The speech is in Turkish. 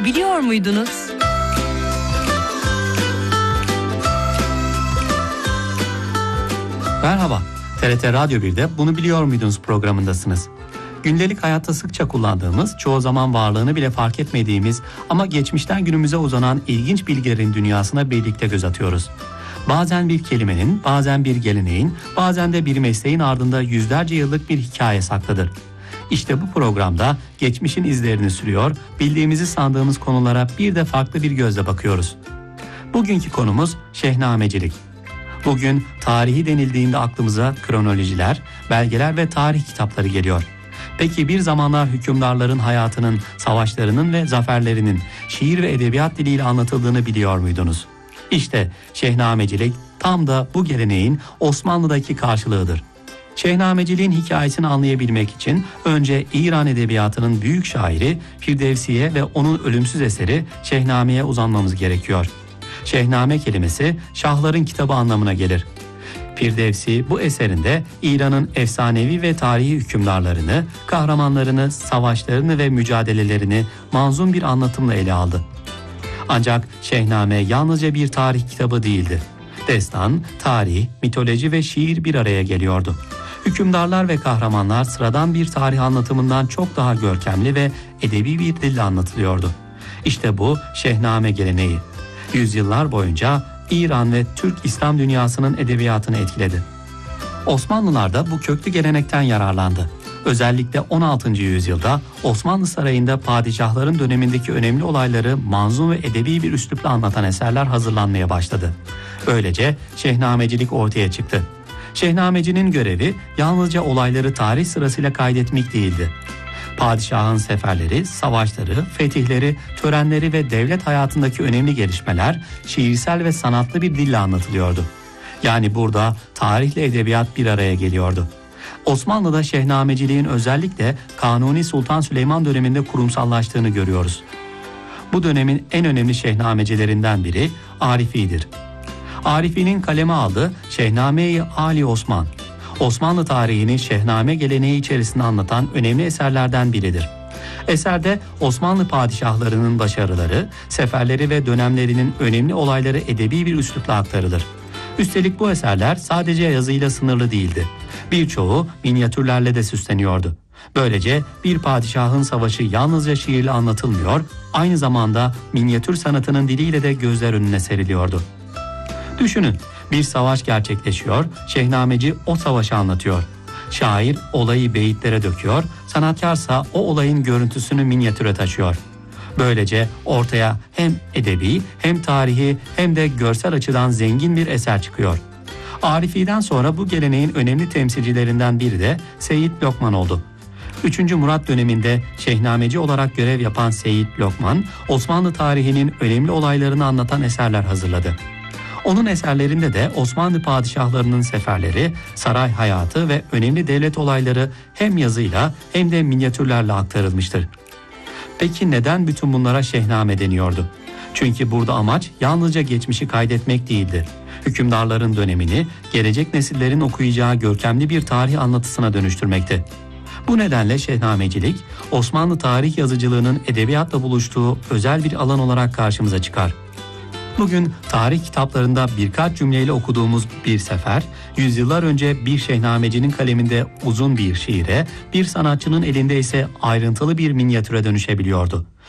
Bunu biliyor muydunuz? Merhaba, TRT Radyo 1'de Bunu Biliyor Muydunuz programındasınız. Gündelik hayatta sıkça kullandığımız, çoğu zaman varlığını bile fark etmediğimiz ama geçmişten günümüze uzanan ilginç bilgilerin dünyasına birlikte göz atıyoruz. Bazen bir kelimenin, bazen bir geleneğin, bazen de bir mesleğin ardında yüzlerce yıllık bir hikaye saklıdır. İşte bu programda geçmişin izlerini sürüyor, bildiğimizi sandığımız konulara bir de farklı bir gözle bakıyoruz. Bugünkü konumuz şehnamecilik. Bugün tarihi denildiğinde aklımıza kronolojiler, belgeler ve tarih kitapları geliyor. Peki bir zamanlar hükümdarların hayatının, savaşlarının ve zaferlerinin şiir ve edebiyat diliyle anlatıldığını biliyor muydunuz? İşte şehnamecilik tam da bu geleneğin Osmanlı'daki karşılığıdır. Şehnameciliğin hikayesini anlayabilmek için önce İran edebiyatının büyük şairi Firdevsi'ye ve onun ölümsüz eseri Şehname'ye uzanmamız gerekiyor. Şehname kelimesi şahların kitabı anlamına gelir. Firdevsi bu eserinde İran'ın efsanevi ve tarihi hükümdarlarını, kahramanlarını, savaşlarını ve mücadelelerini manzum bir anlatımla ele aldı. Ancak Şehname yalnızca bir tarih kitabı değildi. Destan, tarih, mitoloji ve şiir bir araya geliyordu. Hükümdarlar ve kahramanlar sıradan bir tarih anlatımından çok daha görkemli ve edebi bir dille anlatılıyordu. İşte bu Şehname geleneği. Yüzyıllar boyunca İran ve Türk İslam dünyasının edebiyatını etkiledi. Osmanlılar da bu köklü gelenekten yararlandı. Özellikle 16. yüzyılda Osmanlı Sarayı'nda padişahların dönemindeki önemli olayları manzum ve edebi bir üslupla anlatan eserler hazırlanmaya başladı. Böylece şehnamecilik ortaya çıktı. Şehnamecinin görevi yalnızca olayları tarih sırasıyla kaydetmek değildi. Padişahın seferleri, savaşları, fetihleri, törenleri ve devlet hayatındaki önemli gelişmeler şiirsel ve sanatlı bir dille anlatılıyordu. Yani burada tarihle edebiyat bir araya geliyordu. Osmanlı'da şehnameciliğin özellikle Kanuni Sultan Süleyman döneminde kurumsallaştığını görüyoruz. Bu dönemin en önemli şehnamecilerinden biri Arifi'dir. Arifi'nin kaleme aldığı Şehname-i Ali Osman, Osmanlı tarihini şehname geleneği içerisinde anlatan önemli eserlerden biridir. Eserde Osmanlı padişahlarının başarıları, seferleri ve dönemlerinin önemli olayları edebi bir üslupla aktarılır. Üstelik bu eserler sadece yazıyla sınırlı değildi. Birçoğu minyatürlerle de süsleniyordu. Böylece bir padişahın savaşı yalnızca şiirle anlatılmıyor, aynı zamanda minyatür sanatının diliyle de gözler önüne seriliyordu. Düşünün, bir savaş gerçekleşiyor, şehnameci o savaşı anlatıyor. Şair olayı beyitlere döküyor, sanatkarsa o olayın görüntüsünü minyatüre taşıyor. Böylece ortaya hem edebi, hem tarihi, hem de görsel açıdan zengin bir eser çıkıyor. Arifi'den sonra bu geleneğin önemli temsilcilerinden biri de Seyyid Lokman oldu. 3. Murat döneminde şehnameci olarak görev yapan Seyyid Lokman, Osmanlı tarihinin önemli olaylarını anlatan eserler hazırladı. Onun eserlerinde de Osmanlı padişahlarının seferleri, saray hayatı ve önemli devlet olayları hem yazıyla hem de minyatürlerle aktarılmıştır. Peki neden bütün bunlara şehname deniyordu? Çünkü burada amaç yalnızca geçmişi kaydetmek değildi. Hükümdarların dönemini gelecek nesillerin okuyacağı görkemli bir tarih anlatısına dönüştürmekti. Bu nedenle şehnamecilik, Osmanlı tarih yazıcılığının edebiyatla buluştuğu özel bir alan olarak karşımıza çıkar. Bugün tarih kitaplarında birkaç cümleyle okuduğumuz bir sefer, yüzyıllar önce bir şehnamecinin kaleminde uzun bir şiire, bir sanatçının elinde ise ayrıntılı bir minyatüre dönüşebiliyordu.